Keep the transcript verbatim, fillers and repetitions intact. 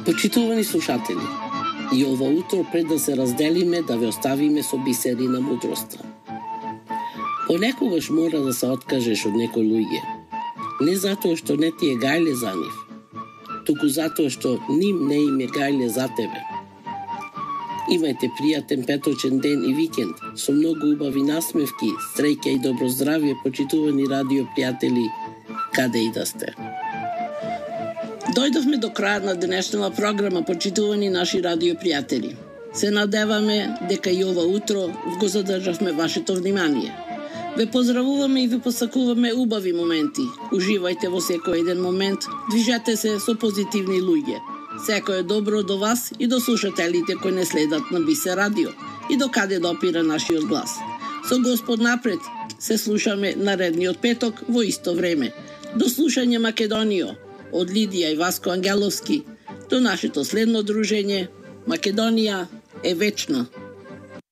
Почитувани слушатели, и ова утро пред да се разделиме, да ве оставиме со бисери на мудроста. Понекогаш мора да се откажеш од некои луѓе. Не затоа што не ти е гајле за нив, туку затоа што ним не им е гајле за тебе. Имајте пријатен петочен ден и викенд со многу убави насмевки, среќа и добро здравје, почитувани радио пријатели, каде и да сте. Дојдовме до крајот на денешната програма, почитувани наши радио пријатели. Се надеваме дека и ова утро го задржавме вашето внимание. Ве поздравуваме и ве посакуваме убави моменти. Уживајте во секој еден момент, движете се со позитивни луѓе. Секој е добро до вас и до слушателите кои не следат на Бисер радио и до каде допира нашиот глас. Со Господ напред се слушаме наредниот петок во исто време. До слушање Македонијо од Лидија и Васко Ангеловски. До нашето следно дружење, Македонија е вечна.